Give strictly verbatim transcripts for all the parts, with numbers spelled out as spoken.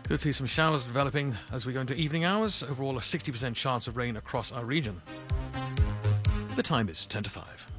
Could see some showers developing as we go into evening hours. Overall, a sixty percent chance of rain across our region. The time is ten to five.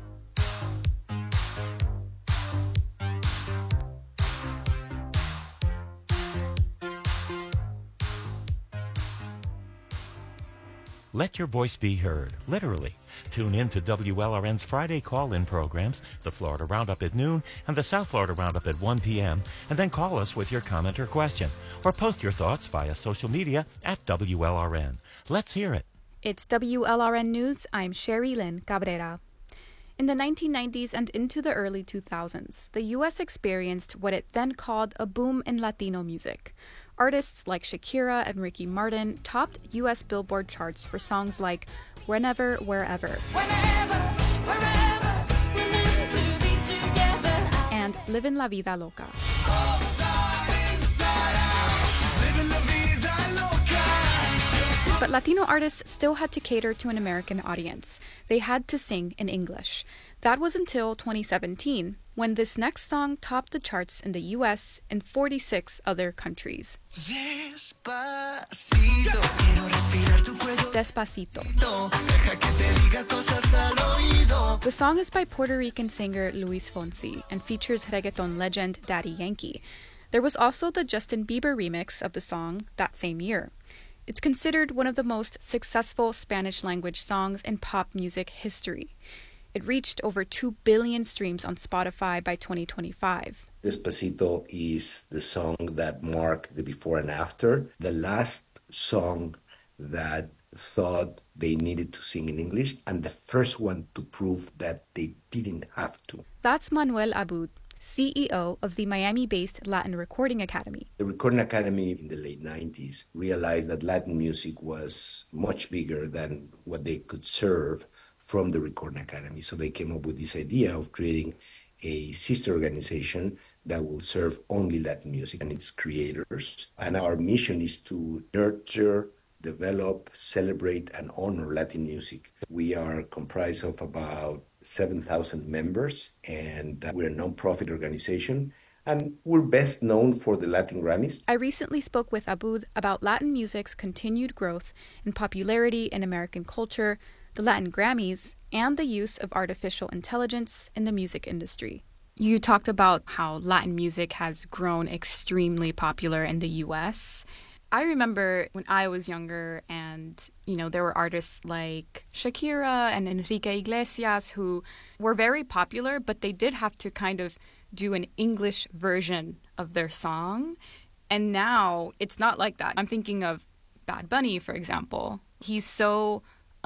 Let your voice be heard, literally. Tune in to W L R N's Friday call-in programs, the Florida Roundup at noon and the South Florida Roundup at one p.m., and then call us with your comment or question, or post your thoughts via social media at W L R N. Let's hear it. It's W L R N News. I'm Sherry Lynn Cabrera. In the nineteen nineties and into the early two thousands, the U S experienced what it then called a boom in Latino music. Artists like Shakira and Ricky Martin topped U S Billboard charts for songs like Whenever, Wherever, Whenever, wherever, we're meant to be together. and Livin' La Vida Loca. But Latino artists still had to cater to an American audience. They had to sing in English. That was until twenty seventeen, when this next song topped the charts in the U S and forty-six other countries. Despacito, quiero respirar tu cuello. Despacito. Deja que te diga cosas al oído. The song is by Puerto Rican singer Luis Fonsi and features reggaeton legend Daddy Yankee. There was also the Justin Bieber remix of the song that same year. It's considered one of the most successful Spanish-language songs in pop music history. It reached over two billion streams on Spotify by twenty twenty-five. Despacito is the song that marked the before and after. The last song that thought they needed to sing in English, and the first one to prove that they didn't have to. That's Manuel Abud, C E O of the Miami-based Latin Recording Academy. The Recording Academy in the late nineties realized that Latin music was much bigger than what they could serve from the Recording Academy. So they came up with this idea of creating a sister organization that will serve only Latin music and its creators. And our mission is to nurture, develop, celebrate, and honor Latin music. We are comprised of about seven thousand members, and we're a non-profit organization, and we're best known for the Latin Grammys. I recently spoke with Abud about Latin music's continued growth and popularity in American culture, the Latin Grammys, and the use of artificial intelligence in the music industry. You talked about how Latin music has grown extremely popular in the U S. I remember when I was younger and, you know, there were artists like Shakira and Enrique Iglesias who were very popular, but they did have to kind of do an English version of their song. And now it's not like that. I'm thinking of Bad Bunny, for example. He's so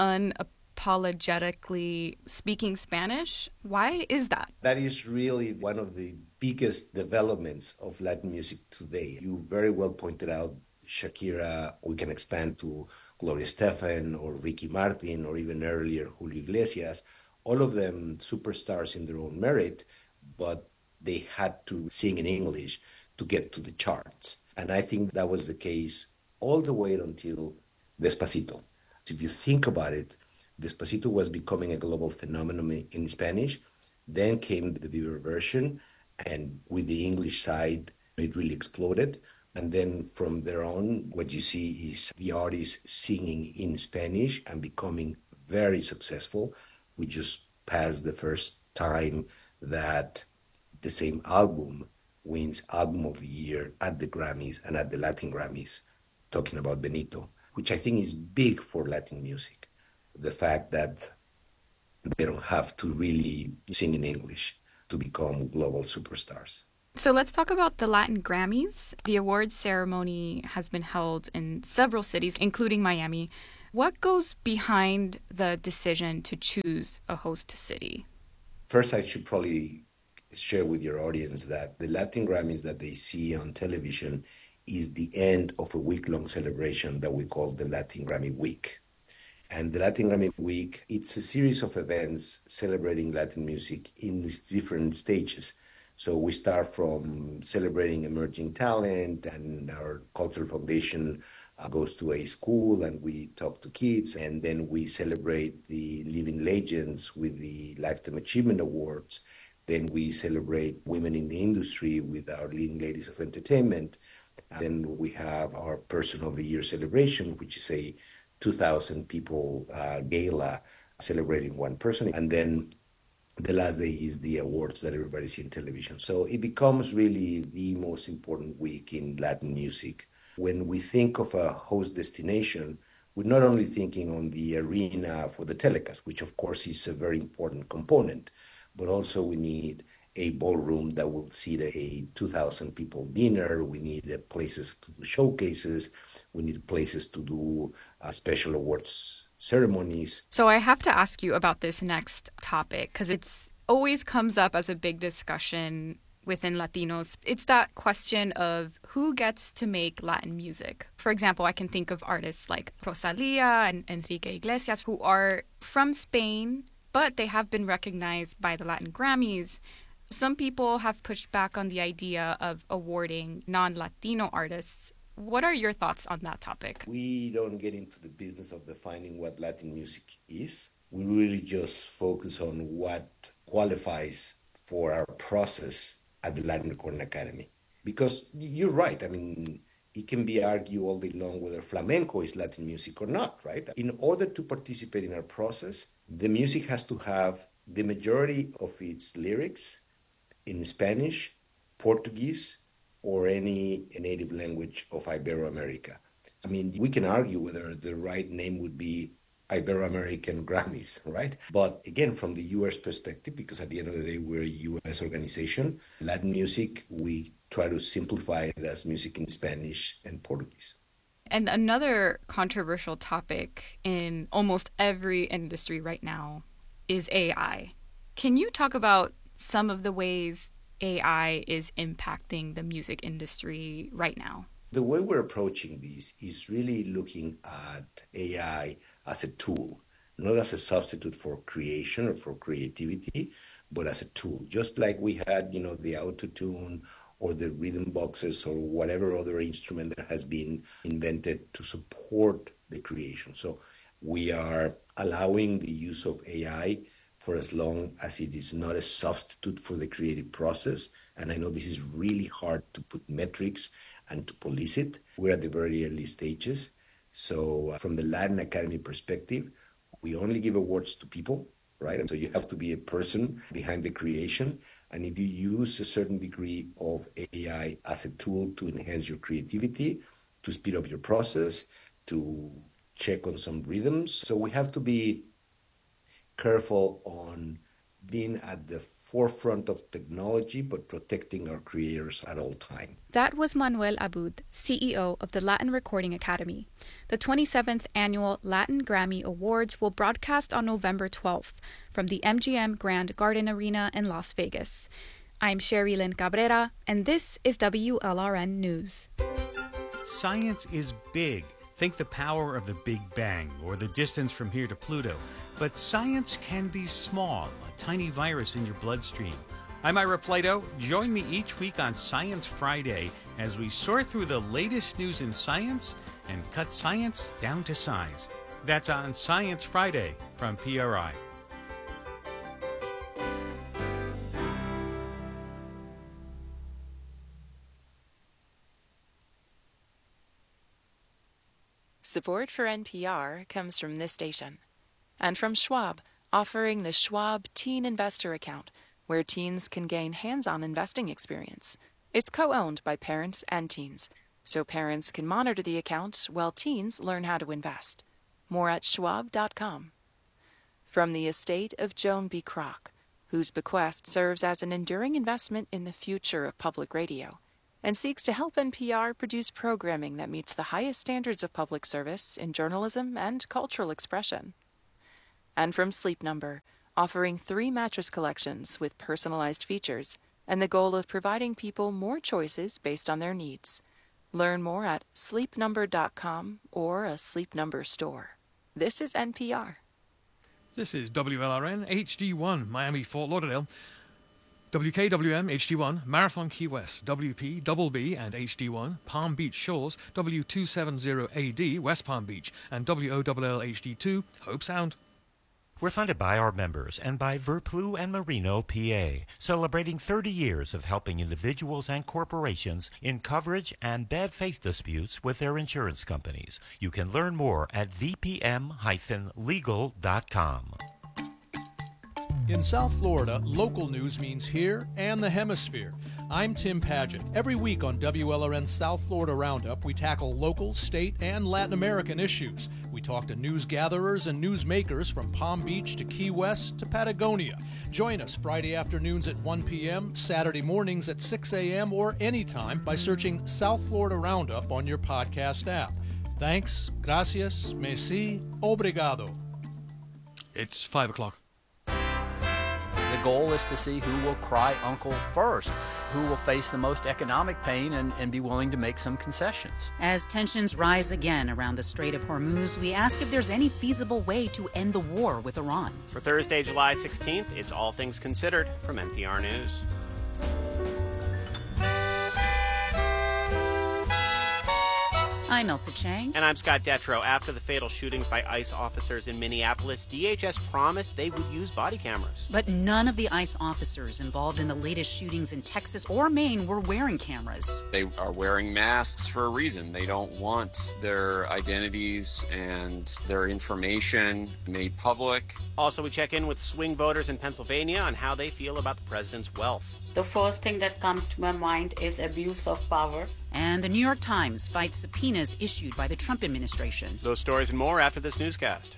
unapologetically speaking Spanish. Why is that? That is really one of the biggest developments of Latin music today. You very well pointed out Shakira. We can expand to Gloria Estefan or Ricky Martin or even earlier Julio Iglesias. All of them superstars in their own merit, but they had to sing in English to get to the charts. And I think that was the case all the way until Despacito. If you think about it, Despacito was becoming a global phenomenon in Spanish. Then came the Bieber version, and with the English side, it really exploded. And then from there on, what you see is the artists singing in Spanish and becoming very successful. We just passed the first time that the same album wins Album of the Year at the Grammys and at the Latin Grammys, talking about Benito, which I think is big for Latin music. The fact that they don't have to really sing in English to become global superstars. So let's talk about the Latin Grammys. The awards ceremony has been held in several cities, including Miami. What goes behind the decision to choose a host city? First, I should probably share with your audience that the Latin Grammys that they see on television is the end of a week-long celebration that we call the Latin Grammy Week. And the Latin Grammy Week, it's a series of events celebrating Latin music in these different stages. So we start from celebrating emerging talent, and our cultural foundation uh, goes to a school and we talk to kids, and then we celebrate the living legends with the Lifetime Achievement Awards. Then we celebrate women in the industry with our leading ladies of entertainment. And then we have our Person of the Year celebration, which is a two thousand people uh, gala celebrating one person. And then the last day is the awards that everybody sees in television. So it becomes really the most important week in Latin music. When we think of a host destination, we're not only thinking on the arena for the telecast, which of course is a very important component, but also we need a ballroom that will seat a two thousand people dinner. We need uh, places to do showcases. We need places to do uh, special awards ceremonies. So I have to ask you about this next topic because it's always comes up as a big discussion within Latinos. It's that question of who gets to make Latin music. For example, I can think of artists like Rosalia and Enrique Iglesias who are from Spain, but they have been recognized by the Latin Grammys. Some people have pushed back on the idea of awarding non-Latino artists. What are your thoughts on that topic? We don't get into the business of defining what Latin music is. We really just focus on what qualifies for our process at the Latin Recording Academy. Because you're right, I mean, it can be argued all day long whether flamenco is Latin music or not, right? In order to participate in our process, the music has to have the majority of its lyrics in Spanish, Portuguese, or any native language of Iberoamerica. I mean, we can argue whether the right name would be Ibero-American Grammys, right? But again, from the U S perspective, because at the end of the day, we're a U S organization, Latin music, we try to simplify it as music in Spanish and Portuguese. And another controversial topic in almost every industry right now is A I. Can you talk about some of the ways A I is impacting the music industry right now? The way we're approaching this is really looking at A I as a tool, not as a substitute for creation or for creativity, but as a tool. Just like we had, you know, the auto-tune or the rhythm boxes or whatever other instrument that has been invented to support the creation. So we are allowing the use of A I for as long as it is not a substitute for the creative process. And I know this is really hard to put metrics and to police it. We're at the very early stages. So uh, from the Latin Academy perspective, we only give awards to people, right? And so you have to be a person behind the creation. And if you use a certain degree of A I as a tool to enhance your creativity, to speed up your process, to check on some rhythms. So we have to be careful on being at the forefront of technology, but protecting our creators at all time. That was Manuel Abud, C E O of the Latin Recording Academy. The twenty-seventh Annual Latin Grammy Awards will broadcast on November twelfth from the M G M Grand Garden Arena in Las Vegas. I'm Sherry Lynn Cabrera, and this is W L R N News. Science is big. Think the power of the Big Bang or the distance from here to Pluto. But science can be small, a tiny virus in your bloodstream. I'm Ira Flato. Join me each week on Science Friday as we sort through the latest news in science and cut science down to size. That's on Science Friday from P R I. Support for N P R comes from this station and from Schwab, offering the Schwab Teen Investor Account, where teens can gain hands-on investing experience. It's co-owned by parents and teens, so parents can monitor the account while teens learn how to invest. More at schwab dot com. From the estate of Joan B. Kroc, whose bequest serves as an enduring investment in the future of public radio, and seeks to help N P R produce programming that meets the highest standards of public service in journalism and cultural expression. And from Sleep Number, offering three mattress collections with personalized features and the goal of providing people more choices based on their needs. Learn more at sleep number dot com or a Sleep Number store. This is N P R. This is W L R N H D one, Miami, Fort Lauderdale. W K W M H D one, Marathon Key West, W P B B and H D one, Palm Beach Shores, W two seventy A D, West Palm Beach, and W O L L H D two, Hope Sound. We're funded by our members and by Verplu and Marino, P A, celebrating thirty years of helping individuals and corporations in coverage and bad faith disputes with their insurance companies. You can learn more at v p m dash legal dot com. In South Florida, local news means here and the hemisphere. I'm Tim Paget. Every week on W L R N's South Florida Roundup, we tackle local, state, and Latin American issues. We talk to news gatherers and news makers from Palm Beach to Key West to Patagonia. Join us Friday afternoons at one p.m., Saturday mornings at six a.m., or anytime by searching South Florida Roundup on your podcast app. Thanks, gracias, merci, obrigado. It's five o'clock. The goal is to see who will cry uncle first, who will face the most economic pain and, and be willing to make some concessions. As tensions rise again around the Strait of Hormuz, we ask if there's any feasible way to end the war with Iran. For Thursday, July sixteenth, it's All Things Considered from N P R News. I'm Elsa Chang. And I'm Scott Detrow. After the fatal shootings by ICE officers in Minneapolis, D H S promised they would use body cameras. But none of the ICE officers involved in the latest shootings in Texas or Maine were wearing cameras. They are wearing masks for a reason. They don't want their identities and their information made public. Also, we check in with swing voters in Pennsylvania on how they feel about the president's wealth. The first thing that comes to my mind is abuse of power. And the New York Times fights subpoenas issued by the Trump administration. Those stories and more after this newscast.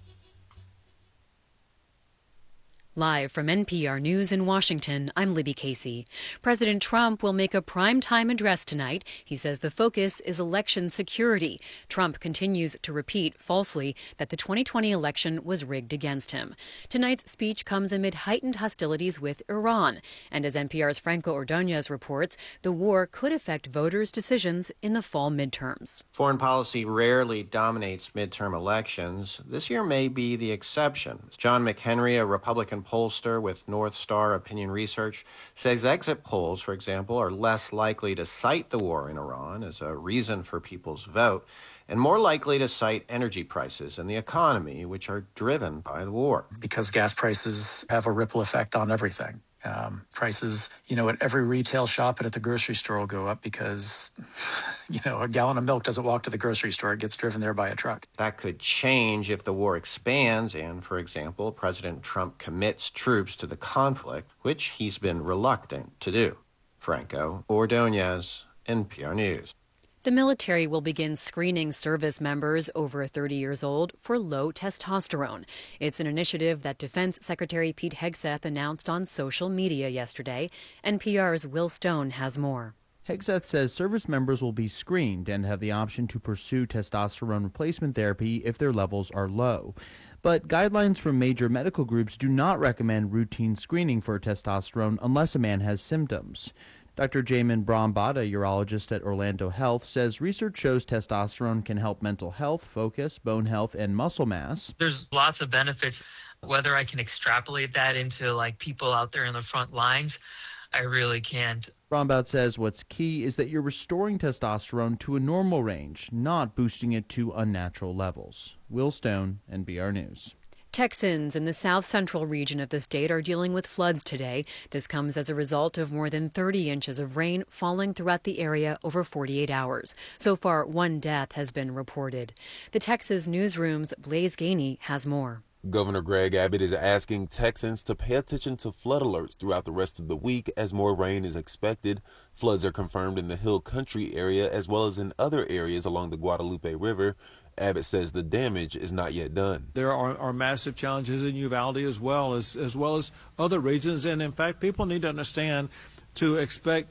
Live from N P R News in Washington, I'm Libby Casey. President Trump will make a primetime address tonight. He says the focus is election security. Trump continues to repeat falsely that the twenty twenty election was rigged against him. Tonight's speech comes amid heightened hostilities with Iran. And as N P R's Franco Ordonez reports, the war could affect voters' decisions in the fall midterms. Foreign policy rarely dominates midterm elections. This year may be the exception. John McHenry, a Republican pollster with North Star Opinion Research, says exit polls, for example, are less likely to cite the war in Iran as a reason for people's vote and more likely to cite energy prices and the economy, which are driven by the war. Because gas prices have a ripple effect on everything. Um, prices, you know, at every retail shop and at the grocery store will go up because, you know, a gallon of milk doesn't walk to the grocery store. It gets driven there by a truck. That could change if the war expands and, for example, President Trump commits troops to the conflict, which he's been reluctant to do. Franco Ordonez, N P R News. The military will begin screening service members over thirty years old for low testosterone. It's an initiative that Defense Secretary Pete Hegseth announced on social media yesterday. N P R's Will Stone has more. Hegseth says service members will be screened and have the option to pursue testosterone replacement therapy if their levels are low. But guidelines from major medical groups do not recommend routine screening for testosterone unless a man has symptoms. Doctor Jamin Brahmbhatt, a urologist at Orlando Health, says research shows testosterone can help mental health, focus, bone health, and muscle mass. There's lots of benefits. Whether I can extrapolate that into like people out there in the front lines, I really can't. Brahmbhatt says what's key is that you're restoring testosterone to a normal range, not boosting it to unnatural levels. Will Stone, N P R News. Texans in the south central region of the state are dealing with floods today. This comes as a result of more than thirty inches of rain falling throughout the area over forty-eight hours. So far, one death has been reported. The Texas Newsroom's Blaise Gainey has more. Governor Greg Abbott is asking Texans to pay attention to flood alerts throughout the rest of the week as more rain is expected. Floods are confirmed in the Hill Country area as well as in other areas along the Guadalupe River. Abbott says the damage is not yet done. There are, are massive challenges in Uvalde as well as as well as other regions, and in fact, people need to understand to expect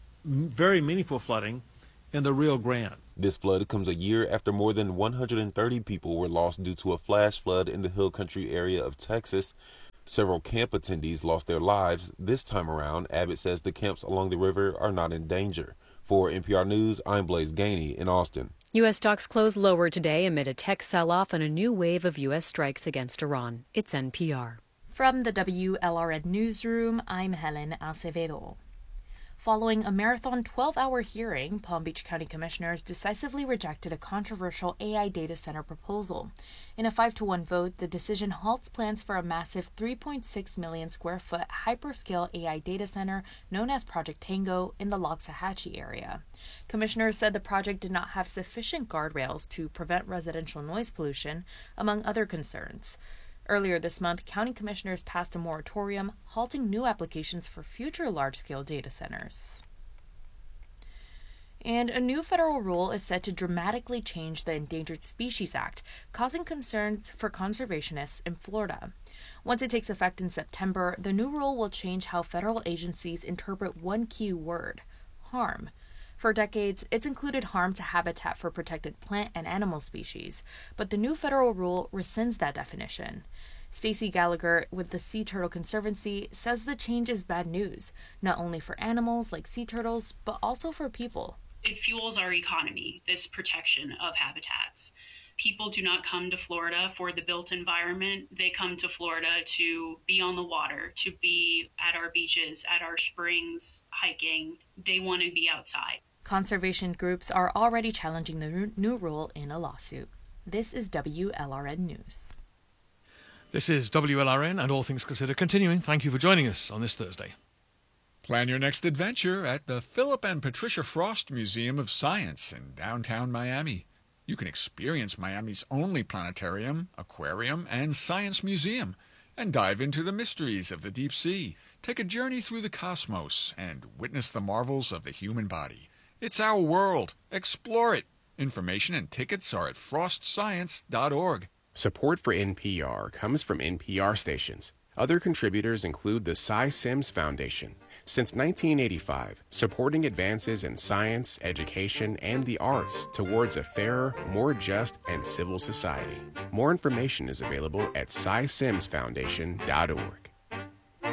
very meaningful flooding in the Rio Grande. This flood comes a year after more than one hundred thirty people were lost due to a flash flood in the Hill Country area of Texas. Several camp attendees lost their lives. This time around, Abbott says the camps along the river are not in danger. For N P R News, I'm Blaise Gainey in Austin. U S stocks closed lower today amid a tech sell-off and a new wave of U S strikes against Iran. It's N P R. From the W L R N Newsroom, I'm Helen Acevedo. Following a marathon twelve-hour hearing, Palm Beach County Commissioners decisively rejected a controversial A I data center proposal. In a five to one vote, the decision halts plans for a massive three point six million square foot hyperscale A I data center known as Project Tango in the Loxahatchee area. Commissioners said the project did not have sufficient guardrails to prevent residential noise pollution, among other concerns. Earlier this month, county commissioners passed a moratorium halting new applications for future large-scale data centers. And a new federal rule is set to dramatically change the Endangered Species Act, causing concerns for conservationists in Florida. Once it takes effect in September, the new rule will change how federal agencies interpret one key word: harm. For decades, it's included harm to habitat for protected plant and animal species, but the new federal rule rescinds that definition. Stacey Gallagher with the Sea Turtle Conservancy says the change is bad news, not only for animals like sea turtles, but also for people. It fuels our economy, this protection of habitats. People do not come to Florida for the built environment. They come to Florida to be on the water, to be at our beaches, at our springs, hiking. They want to be outside. Conservation groups are already challenging the new rule in a lawsuit. This is W L R N News. This is W L R N and All Things Considered continuing. Thank you for joining us on this Thursday. Plan your next adventure at the Philip and Patricia Frost Museum of Science in downtown Miami. You can experience Miami's only planetarium, aquarium, and science museum, and dive into the mysteries of the deep sea. Take a journey through the cosmos and witness the marvels of the human body. It's our world. Explore it. Information and tickets are at frost science dot org. Support for N P R comes from N P R stations. Other contributors include the Cy Sims Foundation. Since nineteen eighty-five, supporting advances in science, education, and the arts towards a fairer, more just, and civil society. More information is available at cy sims foundation dot org.